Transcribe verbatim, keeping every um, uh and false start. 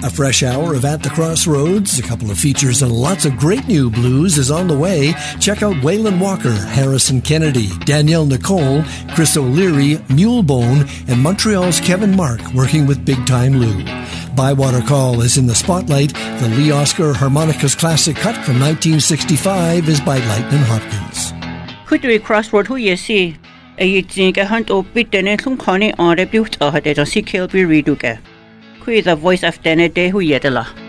A fresh hour of At the Crossroads, a couple of features, and lots of great new blues is on the way. Check out Waylon Walker, Harrison Kennedy, Danielle Nicole, Chris O'Leary, Mulebone, and Montreal's Kevin Mark working with Big Time Lou. Bywater Call is in the spotlight. The Lee Oscar Harmonicas classic cut from nineteen sixty-five is by Lightnin' Hopkins. Kudri Crossroad hu yesi. A think a hunt or bit the netlum connie on rebuke or had a C K L B reduke. Who is the voice of Dene de Huyetela?